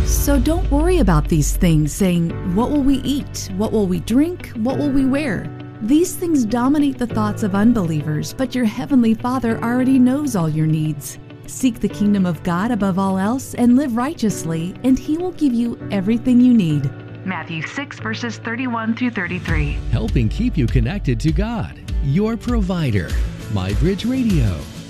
So don't worry about these things, saying, "What will we eat? What will we drink? What will we wear?" These things dominate the thoughts of unbelievers, but your Heavenly Father already knows all your needs. Seek the kingdom of God above all else and live righteously, and He will give you everything you need. Matthew 6, verses 31 through 33. Helping keep you connected to God, your provider. MyBridge Radio.